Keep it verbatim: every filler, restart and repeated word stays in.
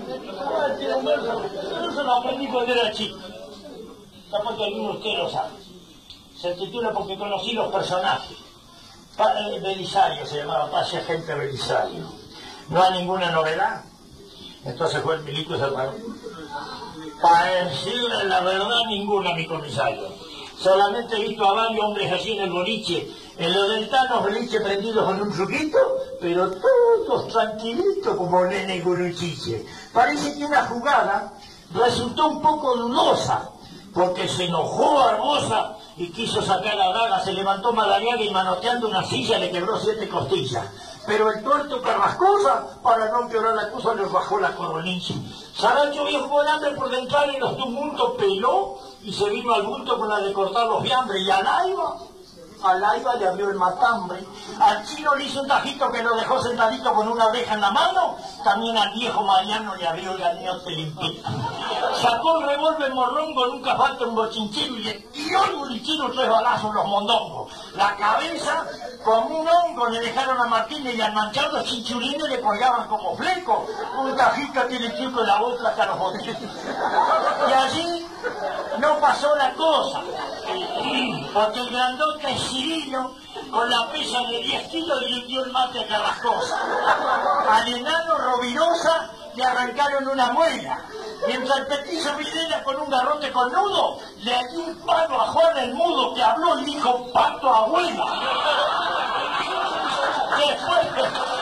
Ah, tiene un verso. Pero eso lo aprendí cuando era chico. Capaz que alguno de ustedes lo sabe. Se titula Porque conocí los personajes. Pa eh, Belisario se llamaba, Pase Gente Belisario. No hay ninguna novedad. Entonces fue el milico y se paró. Para decirle la verdad, ninguna, mi comisario. Solamente he visto a varios hombres así en el boliche, en los deltanos boliche prendidos con un truquito, pero todos tranquilitos como nene con un chiche. Parece que una jugada resultó un poco dudosa, porque se enojó Barbosa y quiso sacar la daga, se levantó Madariaga y manoteando una silla le quebró siete costillas. Pero el tuerto Carrascosa, para no empeorar la cosa, le bajó la coronilla. Saracho viejo con hambre por entrar en los tumultos peló y se vino al bulto con la de cortar los fiambres. Y a Laiva, a Laiva le abrió el matambre. Al chino le hizo un tajito que lo dejó sentadito con una oreja en la mano. También al viejo Mariano le abrió el gañote limpito. Sacó el revólver morrón con un cafate, un bochinchero y le tiró el bolichero tres balazos los mondongos. La cabeza, como un hongo, le dejaron a Martínez y al manchado los chinchulines le colgaban como fleco. Un tajito tiene el chico en la boca hasta los botellos. Y allí no pasó la cosa, porque el grandote Cirilo, con la pesa de diez kilos, le dio el mate a Carrascosa. Al enano Rovirosa le arrancaron una muela, mientras el petizo Videla, con un garrote con nudo, le dio un palo a Juan el Mudo, que habló y dijo: pato abuela. Después...